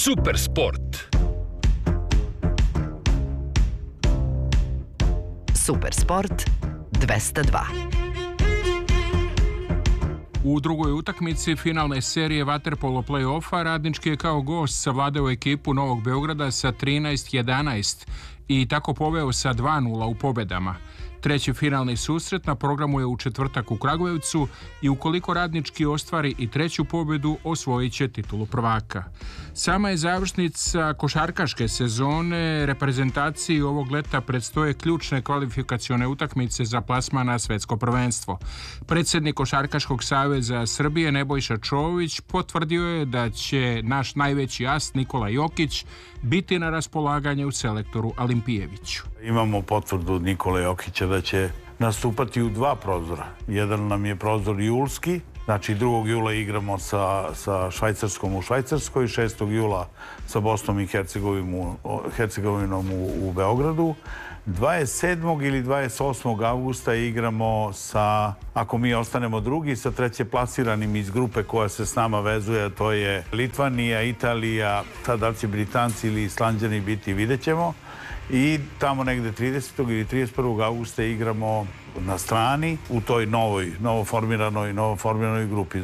Supersport. Supersport 202. U drugoj utakmici finalne serije vaterpolo play-offa Radnički je kao gost savladao ekipu Novog Beograda sa 13-11 i tako poveo sa 2-0 u pobedama. Treći finalni susret na programu je u četvrtak u Kragujevcu i ukoliko Radnički ostvari i treću pobedu, osvojit će titulu prvaka. Sama je završnica košarkaške sezone. Reprezentaciji ovog leta predstoje ključne kvalifikacione utakmice za plasman na svetsko prvenstvo. Predsjednik Košarkaškog saveza Srbije Nebojša Čović potvrdio je da će naš najveći as Nikola Jokić biti na raspolaganju selektoru Alimpijeviću. Imamo potvrdu Nikole Jokića da će nastupati u dva prozora. Jedan nam je prozor julski, znači 2. jula igramo sa Švajcarskom u Švajcarskoj, 6. jula sa Bosnom i Hercegovinom u Beogradu. 27. ili 28. avgusta igramo sa, ako mi ostanemo drugi, sa treće plasiranim iz grupe koja se s nama vezuje, to je Litvanija, Italija, sad da li će Britanci ili Islanđani biti, vidjet ćemo. I tamo negde 30. ili 31. augusta igramo na strani u toj novoformiranoj grupi.